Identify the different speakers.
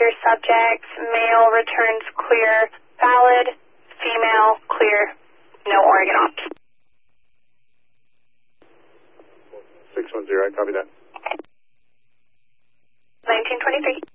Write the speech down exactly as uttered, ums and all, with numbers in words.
Speaker 1: your subjects. Male returns clear, valid. Female, clear, no Oregon ops.
Speaker 2: six one zero, copy that.
Speaker 1: nineteen twenty-three.